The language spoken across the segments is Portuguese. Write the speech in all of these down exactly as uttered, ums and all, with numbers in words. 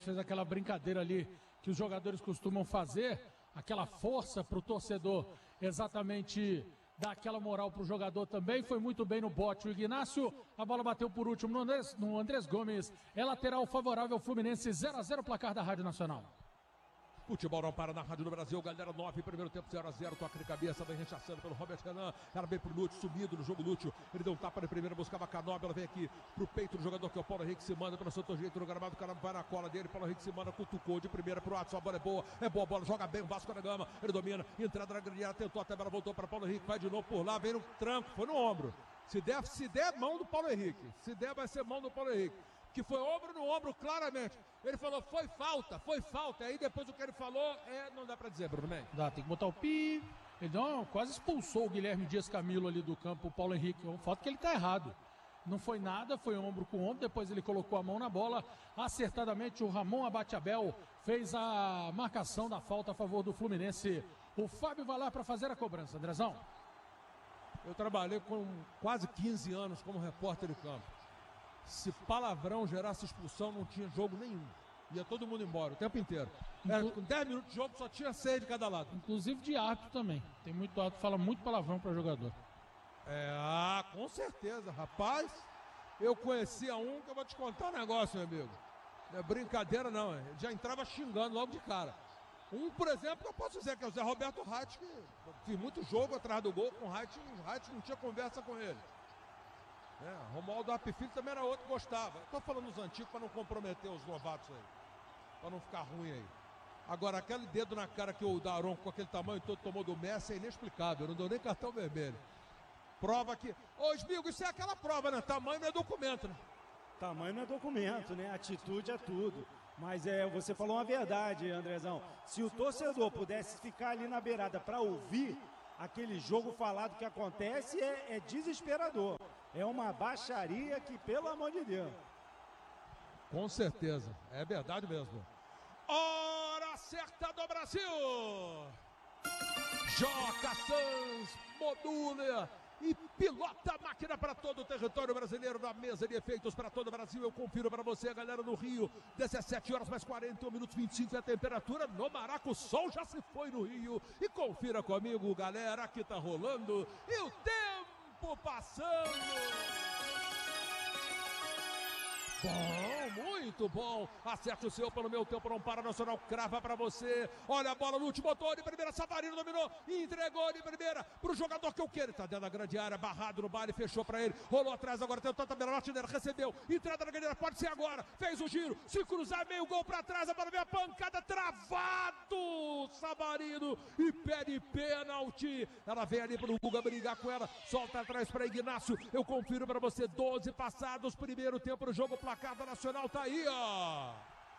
fez aquela brincadeira ali que os jogadores costumam fazer, aquela força para o torcedor exatamente dar aquela moral para o jogador também. Foi muito bem no bote o Ignacio. A bola bateu por último no Andrés, no Andrés Gomes. É lateral favorável ao Fluminense, zero a zero, placar da Rádio Nacional. Futebol não para na Rádio do Brasil, galera, nove, primeiro tempo, zero a zero, toque de cabeça, vem rechaçando pelo Robert Renan, era bem pro Lúcio, sumido no jogo Lúcio, ele deu um tapa de primeira, buscava a Canóbila, vem aqui pro peito do jogador que é o Paulo Henrique, se manda pelo Santo Jeito no gramado, o cara vai na cola dele, Paulo Henrique se manda, cutucou de primeira pro Watson, a bola é boa, é boa a bola, joga bem o Vasco da Gama, ele domina, entrada na grande área, tentou até, ela voltou para Paulo Henrique, vai de novo por lá, vem no tranco, foi no ombro, se der, se der mão do Paulo Henrique, se der vai ser mão do Paulo Henrique. Que foi ombro no ombro, claramente. Ele falou, foi falta, foi falta. Aí depois o que ele falou, é, não dá pra dizer, Bruno Mendes. Dá, tem que botar o pi. Ele não, quase expulsou o Guilherme Dias Camilo ali do campo, o Paulo Henrique. É um fato que ele tá errado. Não foi nada, foi ombro com ombro. Depois ele colocou a mão na bola. Acertadamente, o Ramon Abate-Abel fez a marcação da falta a favor do Fluminense. O Fábio vai lá pra fazer a cobrança. Andrezão. Eu trabalhei com quase quinze anos como repórter de campo. Se palavrão gerasse expulsão, não tinha jogo nenhum. Ia todo mundo embora, o tempo inteiro. Era, com dez minutos de jogo, só tinha seis de cada lado. Inclusive de árbitro também. Tem muito árbitro que fala muito palavrão para jogador. É, ah, com certeza. Rapaz, eu conhecia um que eu vou te contar um negócio, meu amigo. Não é brincadeira, não. Ele já entrava xingando logo de cara. Um, por exemplo, que eu posso dizer que é o Zé Roberto Reit, que fiz muito jogo atrás do gol com o Reit. O Reit não tinha conversa com ele. É, Romualdo Apifilho também era outro que gostava. Estou falando dos antigos para não comprometer os novatos aí. Para não ficar ruim aí. Agora, aquele dedo na cara que o Daron com aquele tamanho todo tomou do Messi é inexplicável. Não deu nem cartão vermelho. Prova que... Ô, Smigo, isso é aquela prova, né? Tamanho não é documento, né? Tamanho não é documento, né? Atitude é tudo. Mas é, você falou uma verdade, Andrezão. Se o torcedor pudesse ficar ali na beirada para ouvir aquele jogo falado que acontece, é, é desesperador. É uma baixaria que, pelo amor de Deus. Com certeza, é verdade mesmo. Hora certa do Brasil! Joca Sans, modula e pilota a máquina para todo o território brasileiro, na mesa de efeitos para todo o Brasil. Eu confiro para você, galera, no Rio, dezessete horas mais quarenta e um minutos, vinte e cinco é a temperatura. No Maraca, o sol já se foi no Rio. E confira comigo, galera, que tá rolando e o tempo passando. Bom, muito bom. Acerte o seu pelo meu tempo, não para, Nacional crava pra você. Olha a bola no último botou de primeira, Savarino dominou, entregou de primeira pro jogador que eu quero. Tá dentro da grande área, barrado no baile, fechou pra ele. Rolou atrás, agora tentou também a Martinelli, recebeu. Entrada na grande área, pode ser agora. Fez o giro, se cruzar, meio gol pra trás, a bola vem a pancada, travado. Savarino e pede pênalti. Ela vem ali pro Guga brigar com ela, solta atrás pra Ignacio. Eu confiro pra você, doze passados, primeiro tempo do jogo. Placar da Nacional tá aí, ó.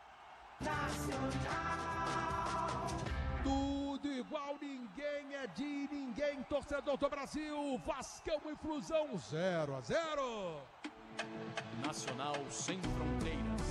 Nacional. Tudo igual, ninguém é de ninguém. Torcedor do Brasil, Vascão e Flusão, zero a zero. Nacional sem fronteiras.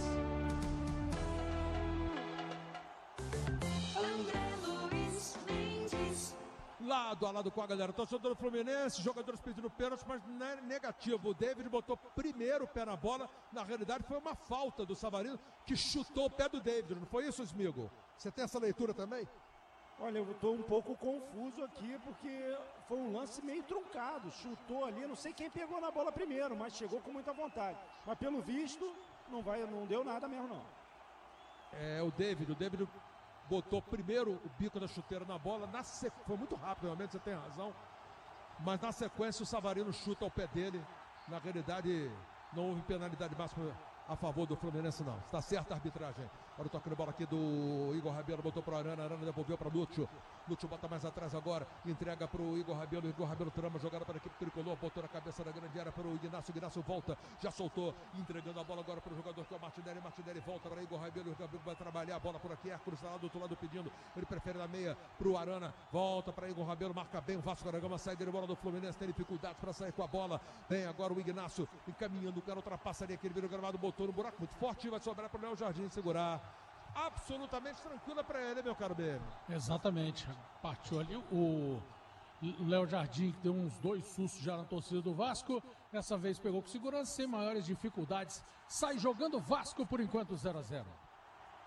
Lado a lado com a galera, torcedor do Fluminense, jogadores pedindo pênalti, mas não é negativo. O David botou primeiro o pé na bola, na realidade foi uma falta do Savarino, que chutou o pé do David, não foi isso, Smigo? Você tem essa leitura também? Olha, eu estou um pouco confuso aqui, porque foi um lance meio truncado, chutou ali, não sei quem pegou na bola primeiro, mas chegou com muita vontade. Mas pelo visto, não, vai, não deu nada mesmo não. É, o David, o David... botou primeiro o bico da chuteira na bola, na sequ... foi muito rápido, realmente, você tem razão. Mas na sequência o Savarino chuta ao pé dele. Na realidade, não houve penalidade máxima a favor do Fluminense, não. Está certa a arbitragem. Olha o toque de bola aqui do Igor Rabelo, botou para o Arana, Arana devolveu para Lúcio. Lúcio bota mais atrás agora, entrega para o Igor Rabelo, Igor Rabelo trama, jogada para a equipe tricolor, botou na cabeça da grande área para o Ignacio, Ignacio volta, já soltou, entregando a bola agora para o jogador que é o Martinelli, Martinelli volta para Igor Rabelo, Igor Rabelo vai trabalhar a bola por aqui, Hércules lá do outro lado pedindo, ele prefere na meia para o Arana, volta para Igor Rabelo, marca bem, o Vasco da Gama sai de bola do Fluminense, tem dificuldades para sair com a bola, vem agora o Ignacio, encaminhando, o cara ultrapassa ali, aquele vira gramado, botou no buraco muito forte, vai sobrar para o Léo Jardim segurar. Absolutamente tranquila para ele, meu caro B M. Exatamente. Partiu ali o Léo Jardim, que deu uns dois sustos já na torcida do Vasco. Dessa vez pegou com segurança, sem maiores dificuldades. Sai jogando Vasco por enquanto zero a zero.